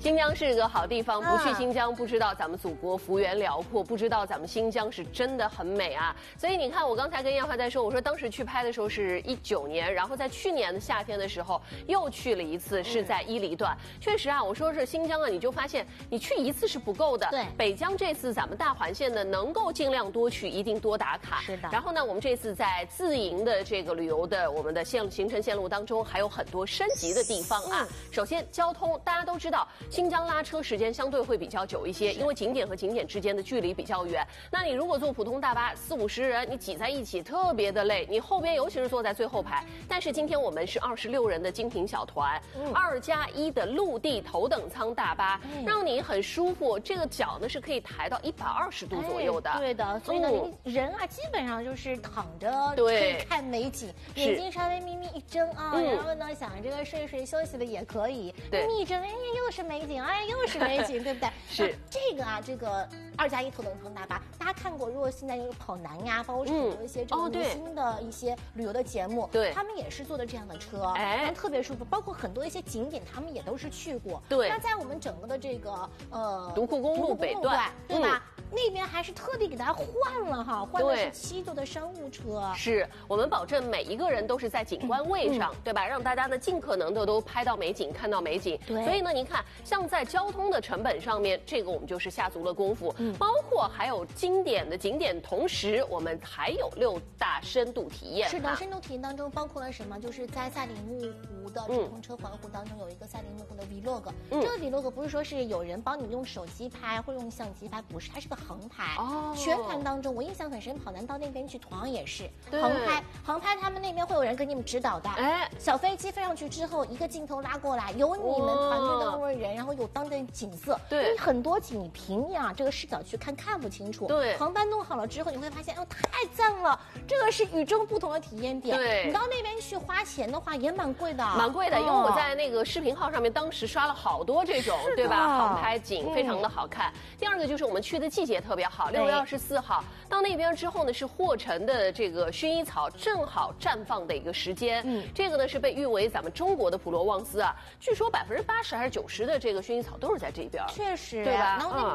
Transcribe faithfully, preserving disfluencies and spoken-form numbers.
新疆是个好地方，不去新疆不知道咱们祖国幅员辽阔，不知道咱们新疆是真的很美啊。所以你看，我刚才跟燕华在说，我说当时去拍的时候是一九年，然后在去年的夏天的时候又去了一次，是在伊犁段。确实啊，我说是新疆啊，你就发现你去一次是不够的。 对， 北疆这次咱们大环线呢，能够尽量多去，一定多打卡。 是的。 然后呢，我们这次在自营的这个旅游的我们的线行程线路当中，还有很多升级的地方啊。嗯、首先，交通大家都知道，新疆拉车时间相对会比较久一些，因为景点和景点之间的距离比较远。那你如果坐普通大巴，四五十人你挤在一起，特别的累。你后边尤其是坐在最后排。但是今天我们是二十六人的精品小团，二加一的陆地头等舱大巴，嗯、让你很舒服。这个脚呢是可以抬到一百二十度左右的。 哎、对的，所以呢，嗯、人啊基本上就是躺着可以看美景，眼睛稍微眯眯一睁啊，嗯、然后呢想这个睡睡休息的也可以。眯眯一睁，哎，又是美景，哎，又是美景，对不对？ 是这个啊，这个二加一头等舱大巴，大家看过？如果现在有跑南呀，包括是有一些这个明星的一些旅游的节目， 对， 他们也是坐的这样的车， 哎， 特别舒服。包括很多一些景点，他们也都是去过。 对， 那在我们整个的这个呃独库公路北段， 对吧？嗯那边还是特地给大家换了哈，换的是七座的商务车。 是我们保证每一个人都是在景观位上，嗯、对吧？让大家呢尽可能的都拍到美景，看到美景。 对。 所以呢，您看，像在交通的成本上面，这个我们就是下足了功夫。嗯。包括还有经典的景点，同时我们还有六大深度体验。 是的，深度体验当中包括了什么？就是在赛里木湖的直通车环湖当中有一个赛里木湖的 vlog。嗯。这个 vlog 不是说是有人帮你用手机拍或用相机拍，不是，它是个横拍哦，全团当中我印象很深，跑男到那边去同样也是横拍，横拍他们那边会有人给你们指导的。哎，小飞机飞上去之后，一个镜头拉过来，有你们团队的工作人员，然后有当地景色。 对， 你很多景你平呀这个视角去看看不清楚。 对， 航班弄好了之后，你会发现哦太赞了，这个是与众不同的体验点。 对， 你到那边去花钱的话也蛮贵的， 蛮贵的，因为我在那个视频号上面当时刷了好多这种，对吧？航拍景非常的好看。第二个就是我们去的季节特别好，六月二十四号到那边之后呢，是霍城的这个薰衣草正好绽放的一个时间。嗯，这个呢是被誉为咱们中国的普罗旺斯啊，据说百分之八十还是九十的这个薰衣草都是在这边。 确实， 对吧？ 然后那边